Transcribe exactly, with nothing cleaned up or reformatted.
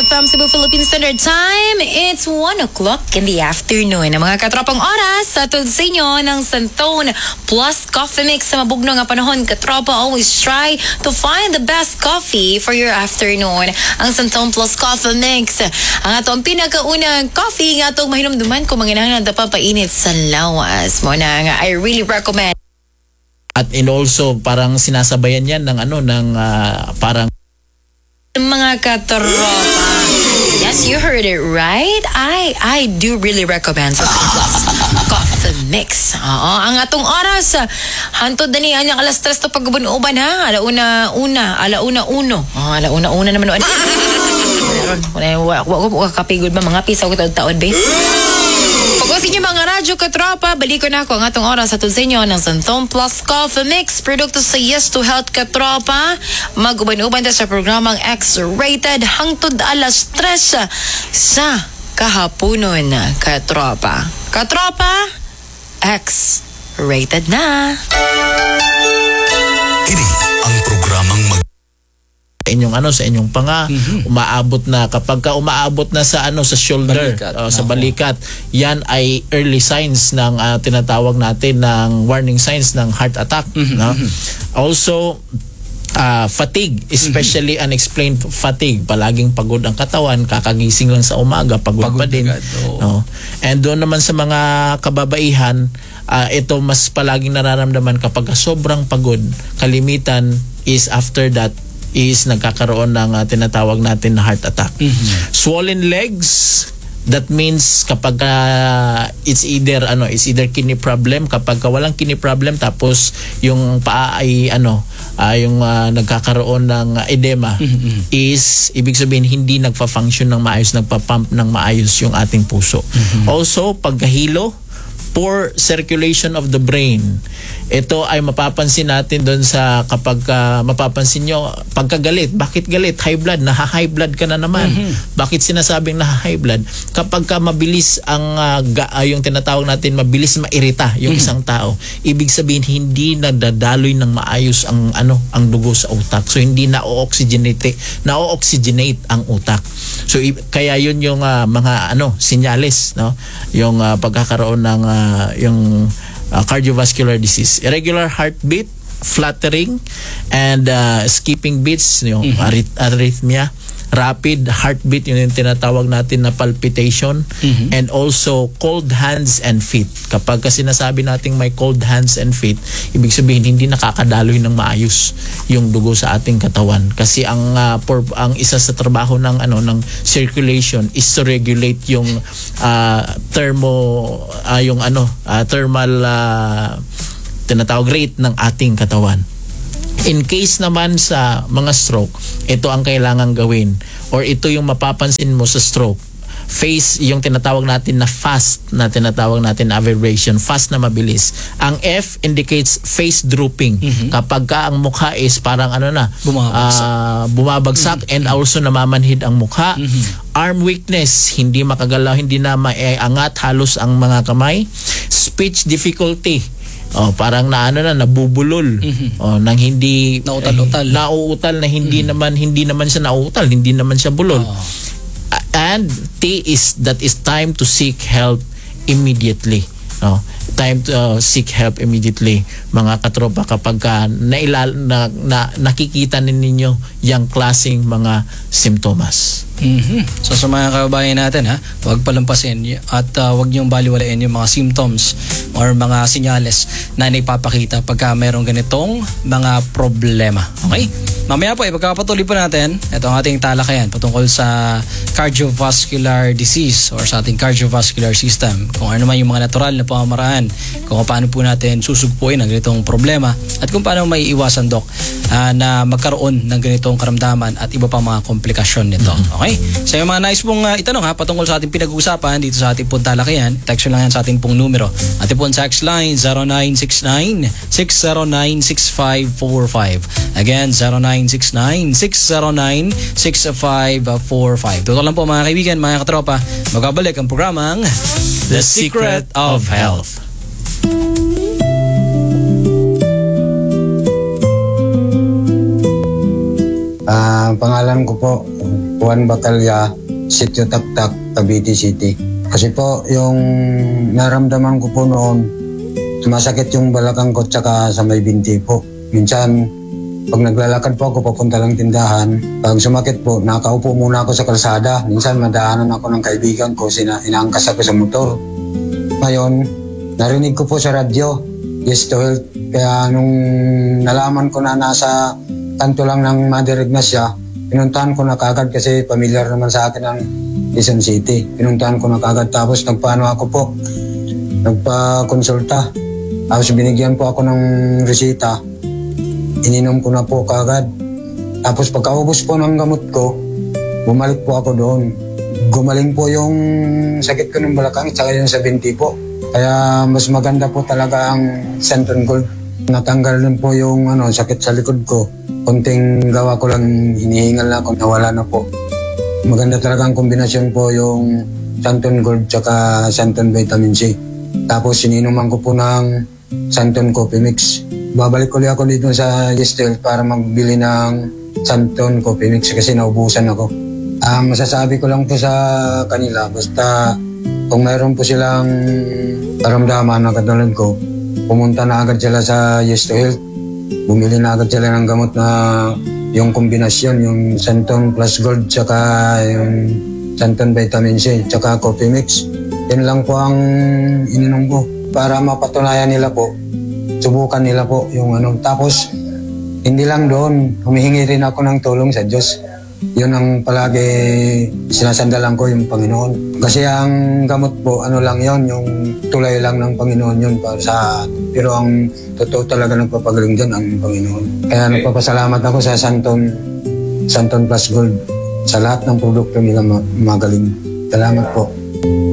F M Cebu Philippine Standard Time. It's one o'clock in the afternoon. Ang mga katropang oras sa tulad sa inyo ng Santone Plus Coffee Mix sa mabugno nga panahon. Katropa, always try to find the best coffee for your afternoon. Ang Santone Plus Coffee Mix. Ang atong pinakaunang coffee nga atong mahinumduman kung manginahanglan na papainit sa lawas. Mo na nga, I really recommend. At and also parang sinasabayan yan ng ano ng uh, parang mga katropa. Yes, you heard it right. I I do really recommend sa Coffee Mix. Oo, ang atong oras hantod dani anyang alas tres to pagbunuban ha. Alauna una, alauna uno. Oh, alauna una naman ano. Meron wala wa wa kapigod ba mga pisaw ko taon be. Pag-usin niyo mga radyo katropa, balik ko na ako ang atong oras sa tunsinyo ng Santone Plus Coffee Mix. Produkto sa Yes to Health katropa. Mag-uban-uban sa programang X-Rated hangtod alas tres sa kahaponon katropa. Katropa, X-Rated na. Ini ang programang mag inyong ano sa inyong panga mm-hmm. umaabot na kapag ka umaabot na sa ano sa shoulder balikat. Uh, sa balikat yan ay early signs ng uh, tinatawag natin ng warning signs ng heart attack mm-hmm. no? Also uh, fatigue, especially mm-hmm. unexplained fatigue, palaging pagod ang katawan, kakagising lang sa umaga pagod, pagod pa din oh. no? And doon naman sa mga kababaihan uh, ito mas palaging nararamdaman kapag sobrang pagod, kalimitan is after that is nagkakaroon ng uh, tinatawag natin na heart attack. Mm-hmm. Swollen legs, that means kapag uh, it's either ano, it's either kidney problem, kapag uh, walang kidney problem tapos yung paa ay ano, uh, yung uh, nagkakaroon ng uh, edema mm-hmm. is ibig sabihin hindi nagfa-function ng maayos, nagpa-pump ng maayos yung ating puso. Mm-hmm. Also, pagkahilo, poor circulation of the brain. Ito ay mapapansin natin doon sa kapag uh, mapapansin nyo, pagkagalit. Bakit galit? High blood. Naha-high blood ka na naman. Mm-hmm. Bakit sinasabing naha-high blood? Kapag ka mabilis ang uh, ga, uh, yung tinatawag natin, mabilis mairita yung mm-hmm. isang tao, ibig sabihin hindi nadadaloy ng maayos ang ano ang dugo sa utak. So hindi na-oxygenate, na-oxygenate ang utak. So i- kaya yun yung uh, mga ano sinyales, no? Yung uh, pagkakaroon ng uh, Uh, yung uh, cardiovascular disease, irregular heartbeat, fluttering, and uh, skipping beats, yung mm-hmm. arith- arrhythmia, rapid heartbeat, yun yung tinatawag natin na palpitation, mm-hmm. and also cold hands and feet. Kapag kasi sinasabi nating may cold hands and feet, ibig sabihin hindi nakakadaloy ng maayos yung dugo sa ating katawan. Kasi ang uh, por, ang isa sa trabaho ng ano ng circulation is to regulate yung uh, thermo uh, yung ano uh, thermal uh, tinatawag rate ng ating katawan. In case naman sa mga stroke, ito ang kailangan gawin or ito yung mapapansin mo sa stroke. Face, yung tinatawag natin na fast, na tinatawag natin na aberration, fast na mabilis. Ang F indicates face drooping. Mm-hmm. Kapag ka ang mukha is parang ano na, bumabagsak, uh, bumabagsak mm-hmm. and also namamanhid ang mukha. Mm-hmm. Arm weakness, hindi makagalaw, hindi na maiangat halos ang mga kamay. Speech difficulty. Oh, parang na ano na nabubulol. Mm-hmm. Oh, nang hindi nauutal-utal. Eh, nauutal na hindi mm-hmm. naman hindi naman siya nauutal, hindi naman siya bulol. Oh. And T is that is time to seek help immediately. No? Time to uh, seek help immediately. Mga katropa, kapag ka nailal, na, na, nakikita ninyo yung klaseng mga simptomas. Mm-hmm. So sa mga kababayan natin, ha, huwag palampasin at uh, huwag niyong baliwalain yung mga symptoms or mga sinyales na naipapakita pagka mayroong ganitong mga problema. Okay? Mamaya po, ipagkapatuloy po natin ito ang ating talakayan patungkol sa cardiovascular disease or sa ating cardiovascular system. Kung ano man yung mga natural na pamamaraan, kung paano po natin susugpuin ang ganitong problema at kung paano may iwasan, Dok, uh, na magkaroon ng ganitong karamdaman at iba pang mga komplikasyon nito. Okay? So yung mga nice pong uh, itanong ha, patungkol sa ating pinag-uusapan dito sa ating pong talakayan, text lang yan sa ating pong numero. Ating pong text line zero nine six nine, six zero nine, six five four five. Again, zero nine six nine, six zero nine, six five four five. Tutok lang po mga kaibigan, mga katropa, magkabalik ang programang The Secret of Health. Ah, uh, pangalan ko po Juan Bacalya, Sitio Taktak, Cavite City. Kasi po, yung naramdaman ko po noon, sumasakit yung balakang ko tsaka sa may binti po. Minsan, pag naglalakad po ako, papunta lang tindahan. Pag sumakit po, nakaupo muna ako sa kalsada. Minsan, madaanan ako ng kaibigan ko, sina inaangkas ako sa motor. Ngayon, narinig ko po sa radyo, Yes to Health. Kaya nung nalaman ko na nasa kanto lang ng Mother Ignacia, pinuntahan ko na kagad kasi familiar naman sa akin ang Quezon City. Pinuntahan ko na kagad tapos nagpaano ako po, nagpa-konsulta. Tapos binigyan po ako ng resita. Ininom ko na po kagad. Tapos pagkaubos po ng gamot ko, bumalik po ako doon. Gumaling po yung sakit ko ng balakang at saka yung sa binti po. Kaya mas maganda po talaga ang Santon Gold. Natanggal din po yung ano, sakit sa likod ko. Konting gawa ko lang, hinihingal na ako, nawala na po. Maganda talaga ang kombinasyon po yung Santon Gold tsaka Santon Vitamin C. Tapos sininuman ko po ng Santon Coffee Mix. Babalik ulit ako dito sa Gestel para magbili ng Santon Coffee Mix kasi naubusan ako. Ang uh, masasabi ko lang po sa kanila, basta kung mayroon po silang karamdaman na katulad ko, pumunta na agad sila sa Yes to Health. Bumili na agad sila ng gamot na yung kombinasyon, yung Santon Plus Gold tsaka yung Santon Vitamin C tsaka Coffee Mix. Yan lang po ang ininom ko para mapatunayan nila po, subukan nila po yung ano. Tapos hindi lang doon, humihingi rin ako ng tulong sa Diyos. Yun ang palagi sinasandalan ko, yung Panginoon. Kasi ang gamot po, ano lang yon, yung tulay lang ng Panginoon yun para sa, pero ang totoo talaga nagpapagaling dyan ang Panginoon. Kaya okay. Nagpapasalamat ako sa Santon, Santon Plus Gold sa lahat ng produkto nila magaling. Salamat po.